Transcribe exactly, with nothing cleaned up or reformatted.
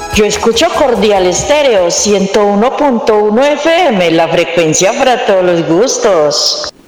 Yo escucho Cordial Estéreo ciento uno punto uno F M, la frecuencia para todos los gustos.